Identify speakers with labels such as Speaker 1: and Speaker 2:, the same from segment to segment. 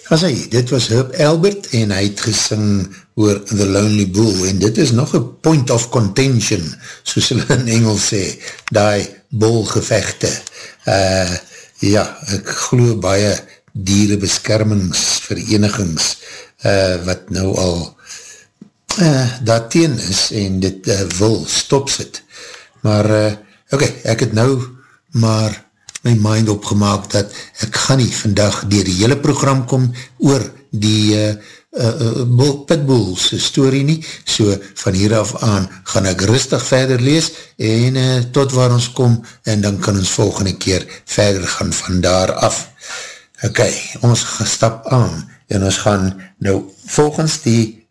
Speaker 1: As hy, dit was Herb Albert en hy het gesing oor The Lonely Bull en dit is nog een point of contention, soos hulle in Engels sê, die bolgevechte. Ja, ek glo baie dierebeskermingsverenigings wat nou al daarteen is en dit wil stopsit. Maar, ek het nou maar my mind opgemaak dat ek gaan nie vandag dier die hele program kom oor die Pitbulls story nie, so van hier af aan gaan ek rustig verder lees en tot waar ons kom en dan kan ons volgende keer verder gaan van daar af. Ok, ons gaan stap aan en ons gaan nou volgens die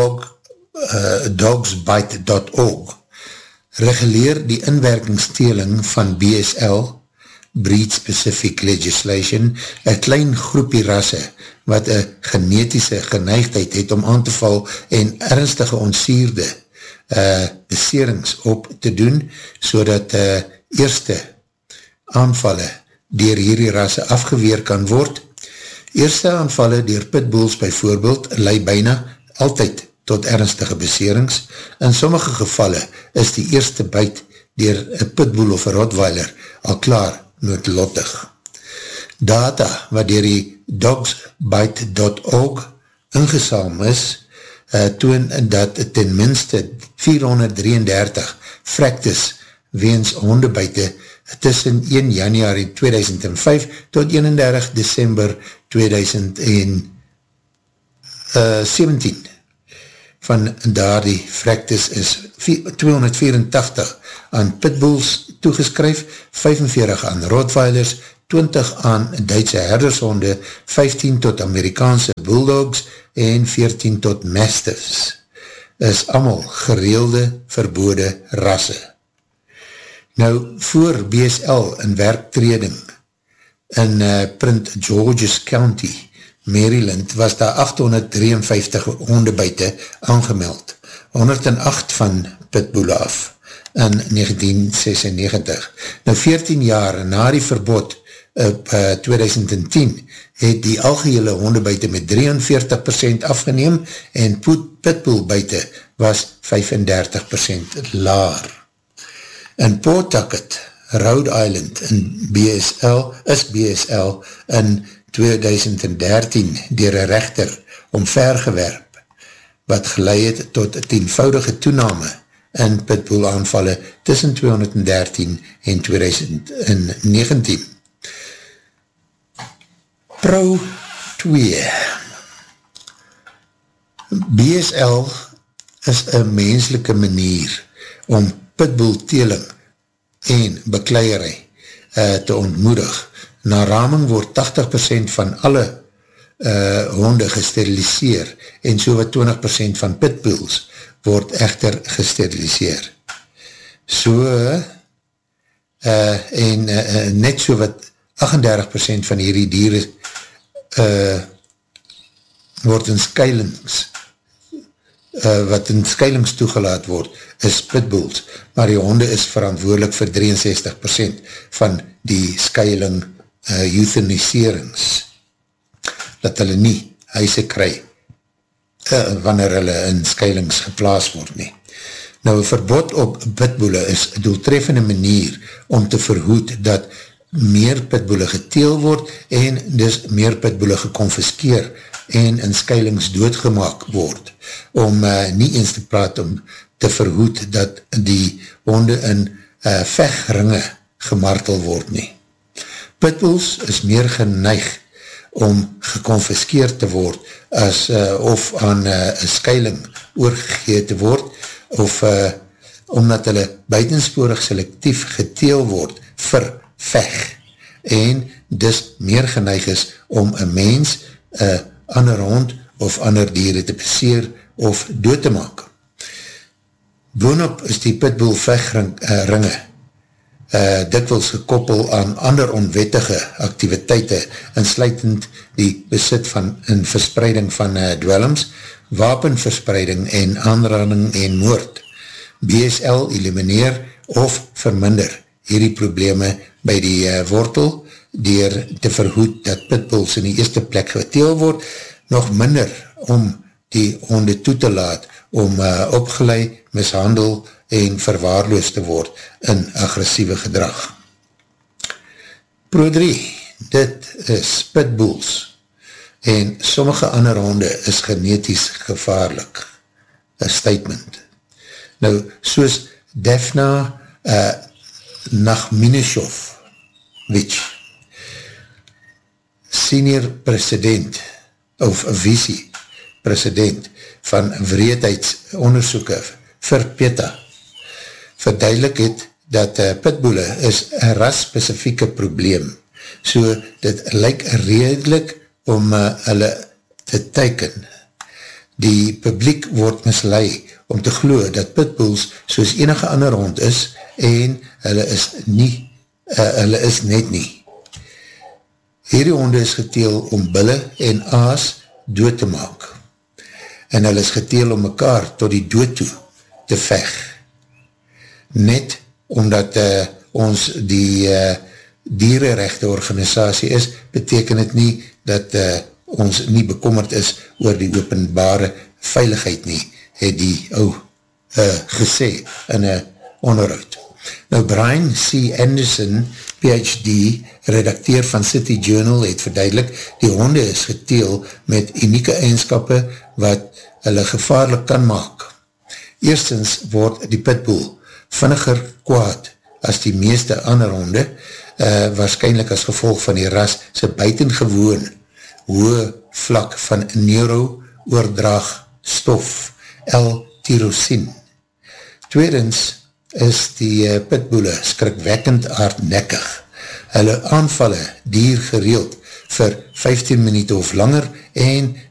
Speaker 1: dogsbite.org reguleer die inwerkingsteling van BSL Breed Specific Legislation, een klein groepie rasse wat een genetische geneigdheid het om aan te val en ernstige ontsierde beserings op te doen, so dat eerste aanvalle dier hierdie rasse afgeweer kan word. Eerste aanvalle dier pitbulls byvoorbeeld lei byna altyd tot ernstige beserings. In sommige gevalle is die eerste byt dier een pitbull of een rottweiler al klaar noodlottig. Data wat dier die dogsbite.org ingesaam is, toon dat ten minste 433 vrektes weens hondebuite tussen 1 januari 2005 tot 31 December 2017. Van daar die vrektes is 284 aan pitbulls toegeskryf, 45 aan rottweilers, 20 aan Duitse herdershonde, 15 tot Amerikaanse bulldogs en 14 tot mastiffs. Is allemaal gereelde verbode rasse. Nou, voor BSL in werktreding in Prince George's County, Maryland, was daar 853 hondebuite aangemeld, 108 van pitbulle af in 1996. Nou 14 jaar na die verbod op 2010 het die algehele hondebuite met 43% afgeneem en pitbullbuite was 35% laer. In Pawtucket, Rhode Island in BSL in 2013 deur een rechter omvergewerp, wat gelei het tot 'n tienvoudige toename in pitbull aanvalle tussen 2013 en 2019. Pro 2 BSL is een menslike manier om pitbull-teling en bekleierij te ontmoedig. Na raming word 80% van alle honde gesteriliseer en so wat 20% van pitbulls word echter gesteriliseer. Net so wat 38% van hierdie diere word in skuilings wat in skuilings toegelaat word, is pitbulls, maar die honde is verantwoordelik vir 63% van die skuiling euthaniserings, dat hulle nie huise kry wanneer hulle in skuilings geplaas word nie. Nou, een verbod op pitbulle is een doeltreffende manier om te verhoed dat meer pitbulle geteel word en dus meer pitbulle geconfiskeer en in skuilings doodgemaak word, om nie eens te praat om te verhoed dat die honde in vegringe gemartel word nie. Pitbulls is meer geneig om geconfiskeer te word as of aan een skuiling oorgegee te word of omdat hulle buitensporig selectief geteel word vir veg en dus meer geneig is om een mens, ander hond of ander diere te beseer of dood te maak. Boonop is die pitbull vegringe dikwels gekoppel aan ander onwettige activiteite, insluitend die besit van en verspreiding van dwelms, wapenverspreiding en aanranding en moord. BSL elimineer of verminder hierdie probleme by die wortel deur te verhoed dat pitbulls in die eerste plek geteel word, nog minder om die honde toe te laat om opgelei, mishandel en verwaarloos te word in agressieve gedrag. Pro 3, dit is pitbulls en sommige ander honde is geneties gevaarlik. A statement. Nou, soos Daphna Nachminishov-Witsch, senior president, of vice-president van wreedheidsonderzoeke vir PETA, verduidelik het dat pitbulle is een ras-specifieke probleem. So, dit lyk redelik om hulle te teiken. Die publiek word mislei om te glo dat pitbulls soos enige ander hond is en hulle is net nie. Hierdie honde is geteel om bille en aas dood te maak. En hulle is geteel om mekaar tot die dood toe te veg. Net omdat ons die diererechte organisatie is, beteken het nie dat ons nie bekommerd is oor die openbare veiligheid nie, het die gesê in een onderhoud. Nou, Brian C. Anderson, PhD, redakteur van City Journal, het verduidelik, die honde is geteel met unieke eigenskappe wat hulle gevaarlik kan maak. Eerstens word die pitbull vinniger kwaad as die meeste ander honde, waarskynlik as gevolg van die ras sy buitengewoon hoë vlak van neuro-oordraagstof, L-tyrosine. Tweedens is die pitbulle skrikwekkend hardnekkig. Hulle aanvalle dier gereeld vir 15 minuut of langer en